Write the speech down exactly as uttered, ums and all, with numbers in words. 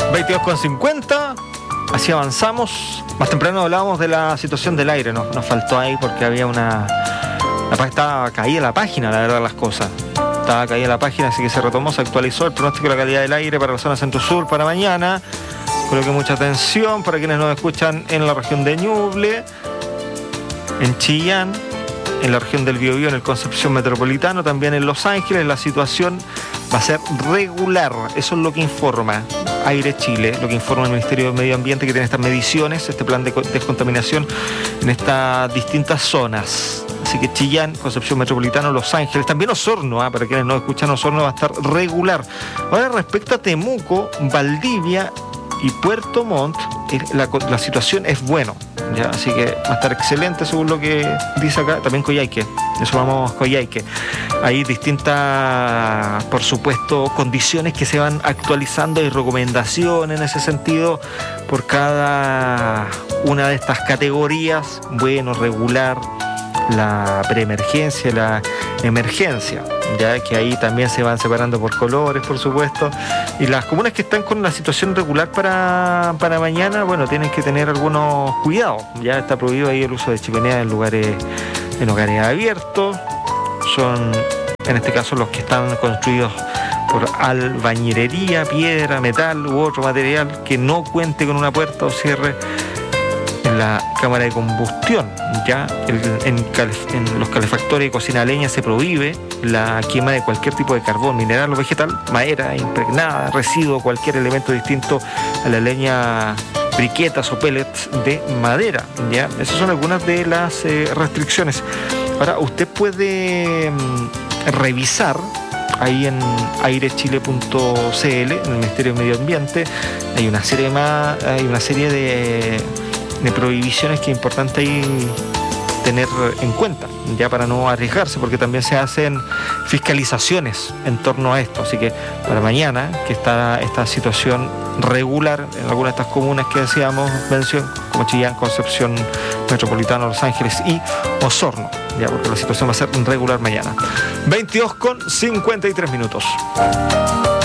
veintidós con cincuenta, así avanzamos. Más temprano hablábamos de la situación del aire, nos, nos faltó ahí porque había una... La, estaba caída la página, la verdad, las cosas. Estaba caída la página, así que se retomó, se actualizó el pronóstico de la calidad del aire para la zona centro-sur para mañana. Coloque mucha atención para quienes nos escuchan en la región de Ñuble, en Chillán, en la región del Biobío, en el Concepción Metropolitano, también en Los Ángeles. La situación va a ser regular, eso es lo que informa Aire Chile, lo que informa el Ministerio de Medio Ambiente, que tiene estas mediciones, este plan de descontaminación en estas distintas zonas. Así que Chillán, Concepción Metropolitano, Los Ángeles, también Osorno, ¿eh? Para quienes no escuchan, Osorno va a estar regular. Ahora, respecto a Temuco, Valdivia y Puerto Montt, la, la situación es bueno, ¿ya? Así que va a estar excelente según lo que dice acá. También Coyhaique, eso vamos a Coyhaique. Hay distintas, por supuesto, condiciones que se van actualizando y recomendaciones en ese sentido por cada una de estas categorías: bueno, regular, la preemergencia, la emergencia, ya que ahí también se van separando por colores, por supuesto. Y las comunas que están con la situación regular para, para mañana, bueno, tienen que tener algunos cuidados. Ya está prohibido ahí el uso de chimeneas en lugares, en hogares abiertos. Son, en este caso, los que están construidos por albañilería, piedra, metal u otro material que no cuente con una puerta o cierre en la cámara de combustión. Ya el, en, en los calefactores y cocina a leña se prohíbe la quema de cualquier tipo de carbón, mineral o vegetal, madera impregnada, residuo, cualquier elemento distinto a la leña, briquetas o pellets de madera. Ya, esas son algunas de las eh, restricciones. Ahora, usted puede mm, revisar ahí en aire chile punto c l, en el Ministerio de Medio Ambiente. Hay una serie más, hay una serie de de prohibiciones que es importante ahí tener en cuenta, ya para no arriesgarse, porque también se hacen fiscalizaciones en torno a esto. Así que para mañana, que está esta situación regular en algunas de estas comunas que decíamos, mención, como Chillán, Concepción Metropolitano, Los Ángeles y Osorno, ya, porque la situación va a ser regular mañana. veintidós con cincuenta y tres minutos.